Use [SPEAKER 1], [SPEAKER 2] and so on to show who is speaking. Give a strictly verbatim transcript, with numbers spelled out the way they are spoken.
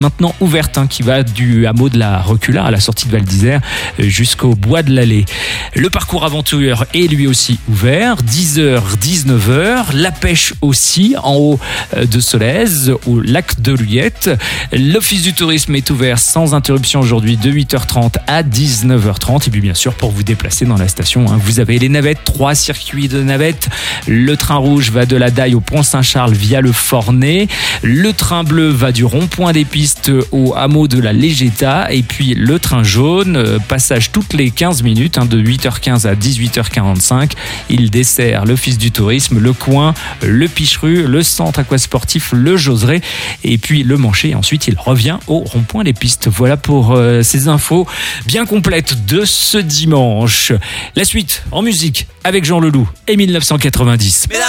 [SPEAKER 1] Maintenant ouverte, hein, qui va du hameau de la Recula à la sortie de Val d'Isère jusqu'au bois de l'Allée. Le parcours aventure est lui aussi ouvert, dix heures, dix-neuf heures. La pêche aussi en haut de Solèze, au lac de Luyette. L'office du tourisme est ouvert sans interruption aujourd'hui de huit heures trente à dix-neuf heures trente. Et puis bien sûr, pour vous déplacer dans la station, hein, vous avez les navettes, trois circuits de navettes. Le train rouge va de la Daille au Pont Saint-Charles via le Fornay. Le train bleu va du rond-point des Pistes au hameau de la Légeta, et puis le train jaune, euh, passage toutes les quinze minutes, hein, de huit heures quinze à dix-huit heures quarante-cinq. Il dessert l'office du tourisme, le coin, le Picheru, le centre aquasportif, le Joseret et puis le Manché. Et ensuite, il revient au rond-point des Pistes. Voilà pour euh, ces infos bien complètes de ce dimanche. La suite en musique avec Jean Leloup et mille neuf cent quatre-vingt-dix.